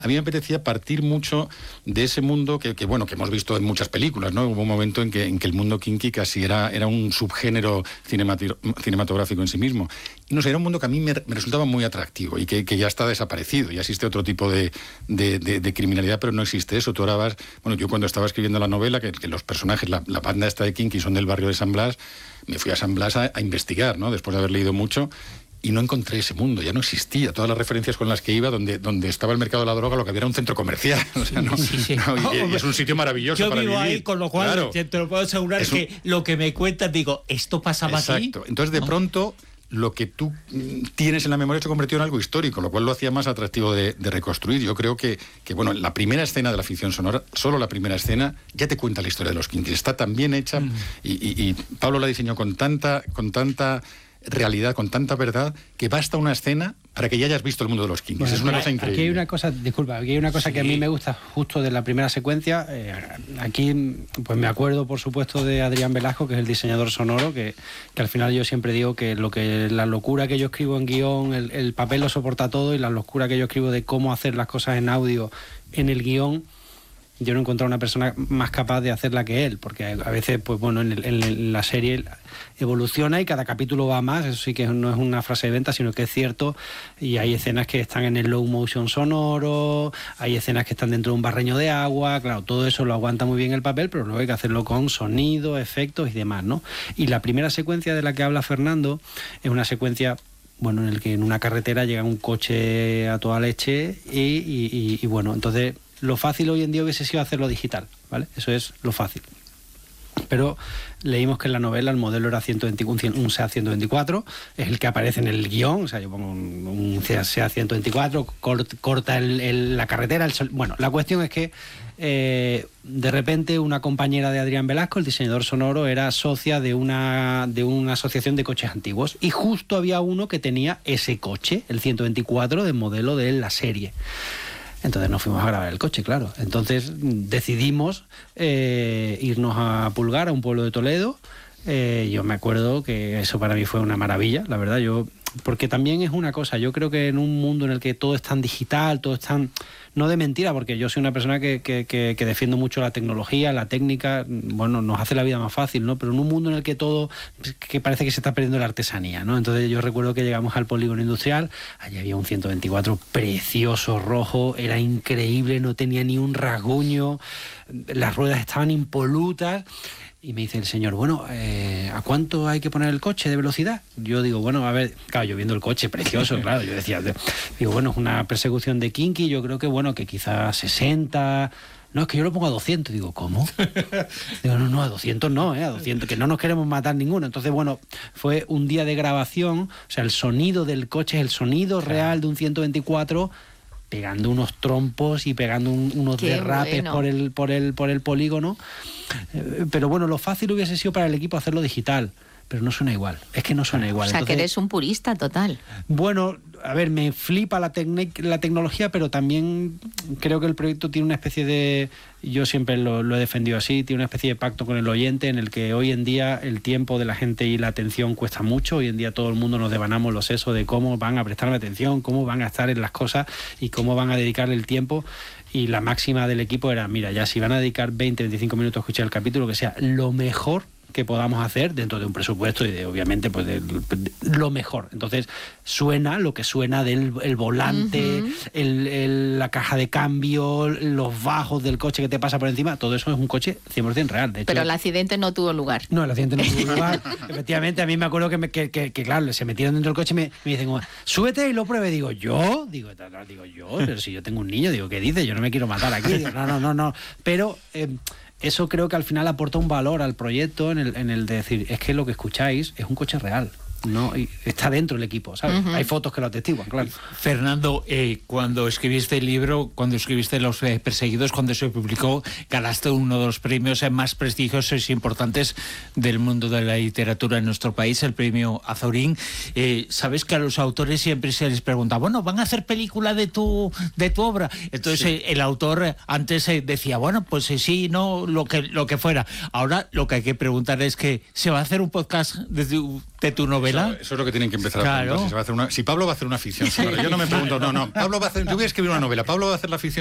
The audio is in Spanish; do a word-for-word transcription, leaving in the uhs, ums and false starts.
a mí me apetecía partir mucho de ese mundo que, que bueno, que hemos visto en muchas películas, ¿no? Hubo un momento en que, en que el mundo kinky casi era, era un subgénero cinemati- cinematográfico en sí mismo. Y no sé, era un mundo que a mí me, me resultaba muy atractivo y que, que ya está desaparecido. Ya existe otro tipo de, de, de, de criminalidad, pero no existe eso. Tú ahora vas... Bueno, yo cuando estaba escribiendo la novela, que, que los personajes, la, la banda esta de kinky son del barrio de San Blas, me fui a San Blas a, a investigar, ¿no? Después de haber leído mucho... Y no encontré ese mundo, ya no existía. Todas las referencias con las que iba, donde, donde estaba el mercado de la droga, lo que había era un centro comercial. O sea, no, sí, sí. no, y, y es un sitio maravilloso Yo para vivo vivir. ahí, con lo cual claro. te lo puedo asegurar un... que lo que me cuentas, digo, ¿esto pasaba Exacto. aquí? Exacto. Entonces, de ¿no? pronto, lo que tú tienes en la memoria se convirtió en algo histórico, lo cual lo hacía más atractivo de, de reconstruir. Yo creo que, que, bueno, la primera escena de la ficción sonora, solo la primera escena, ya te cuenta la historia de los Kinkies. Está tan bien hecha mm. y, y, y Pablo la diseñó con tanta... Con tanta realidad, con tanta verdad, que basta una escena para que ya hayas visto el mundo de los Kinkies. Bueno, es una cosa increíble. Aquí hay una cosa, disculpa, aquí hay una cosa sí. que a mí me gusta justo de la primera secuencia. Eh, aquí, pues me acuerdo, por supuesto, de Adrián Velasco, que es el diseñador sonoro, que, que al final yo siempre digo que lo que la locura que yo escribo en guión, el, el papel lo soporta todo, y la locura que yo escribo de cómo hacer las cosas en audio en el guión, yo no he encontrado una persona más capaz de hacerla que él, porque a veces, pues bueno, en, el, en la serie evoluciona y cada capítulo va más. Eso sí que no es una frase de venta, sino que es cierto, y hay escenas que están en el low motion sonoro, hay escenas que están dentro de un barreño de agua, claro, todo eso lo aguanta muy bien el papel, pero luego hay que hacerlo con sonido, efectos y demás, ¿no? Y la primera secuencia de la que habla Fernando es una secuencia... bueno, en el que en una carretera llega un coche a toda leche y, y, y, y bueno, entonces lo fácil hoy en día hubiese sido hacerlo digital, ¿vale? Eso es lo fácil. Pero leímos que en la novela el modelo era ciento veinticuatro, un SEAT ciento veinticuatro, es el que aparece en el guión, o sea, yo pongo un, un SEAT ciento veinticuatro, cort, corta el, el, la carretera, el sol, bueno, la cuestión es que eh, de repente una compañera de Adrián Velasco, el diseñador sonoro, era socia de una, de una asociación de coches antiguos y justo había uno que tenía ese coche, el ciento veinticuatro, del modelo de la serie. Entonces nos fuimos a grabar el coche, claro. Entonces decidimos eh, irnos a Pulgar, a un pueblo de Toledo. Eh, yo me acuerdo que eso para mí fue una maravilla, la verdad. Yo porque también es una cosa, yo creo que en un mundo en el que todo es tan digital, todo es tan... no de mentira, porque yo soy una persona que, que, que, que defiendo mucho la tecnología, la técnica, bueno, nos hace la vida más fácil, ¿no? Pero en un mundo en el que todo, que parece que se está perdiendo la artesanía, ¿no? Entonces yo recuerdo que llegamos al polígono industrial, allí había un ciento veinticuatro precioso, rojo, era increíble, no tenía ni un rasguño, las ruedas estaban impolutas. Y me dice el señor, bueno, eh, ¿a cuánto hay que poner el coche de velocidad? Yo digo, bueno, a ver, claro, yo viendo el coche precioso, claro, yo decía, digo, bueno, es una persecución de Kinky, yo creo que, bueno, que quizás sesenta... No, es que yo lo pongo a doscientos. Digo, ¿cómo? Digo, no, no, a doscientos no, ¿eh? A doscientos, que no nos queremos matar ninguno. Entonces, bueno, fue un día de grabación, o sea, el sonido del coche es el sonido real de un ciento veinticuatro, pegando unos trompos y pegando un, unos Qué derrapes bueno. por el por el por el polígono. Eh, pero bueno, lo fácil hubiese sido para el equipo hacerlo digital, pero no suena igual. Es que no suena igual. O sea, Entonces, que eres un purista total. Bueno, a ver, me flipa la, la tecnología, pero también creo que el proyecto tiene una especie de... Yo siempre lo, lo he defendido así, tiene una especie de pacto con el oyente en el que hoy en día el tiempo de la gente y la atención cuesta mucho. Hoy en día todo el mundo nos devanamos los sesos de cómo van a prestarme atención, cómo van a estar en las cosas y cómo van a dedicarle el tiempo. Y la máxima del equipo era, mira, ya si van a dedicar veinte, veinticinco minutos a escuchar el capítulo, que sea lo mejor que podamos hacer dentro de un presupuesto y de, obviamente, pues de, de, de lo mejor. Entonces suena lo que suena del el volante, uh-huh. el, el, la caja de cambio, los bajos del coche que te pasa por encima, todo eso es un coche cien por ciento real. De hecho, pero el accidente no tuvo lugar. No, el accidente no tuvo lugar. Efectivamente, a mí me acuerdo que, me, que, que, que, claro, se metieron dentro del coche y me, me dicen, súbete y lo pruebe. Digo, ¿yo? Digo, digo, yo, pero si yo tengo un niño, digo, ¿qué dices? Yo no me quiero matar aquí. Digo, no, no, no, no. Pero... Eh, eso creo que al final aporta un valor al proyecto en el, en el de decir, es que lo que escucháis es un coche real. No, y está dentro del equipo, ¿sabes? Uh-huh. Hay fotos que lo atestiguan, claro. Fernando, eh, cuando escribiste el libro, cuando escribiste Los eh, Perseguidos, cuando se publicó, ganaste uno de los premios más prestigiosos e importantes del mundo de la literatura en nuestro país, el premio Azorín. Eh, Sabes que a los autores siempre se les pregunta, bueno, ¿van a hacer película de tu de tu obra? Entonces sí. eh, el autor antes eh, decía, bueno, pues eh, sí, no, lo que, lo que fuera. Ahora lo que hay que preguntar es que, ¿se va a hacer un podcast de tu de tu novela. Eso, eso es lo que tienen que empezar Claro. a preguntar. Si, se va a hacer una, si Pablo va a hacer una ficción sonora. Yo no me pregunto, no, no. Pablo va a hacer, yo voy a escribir una novela. Pablo va a hacer la ficción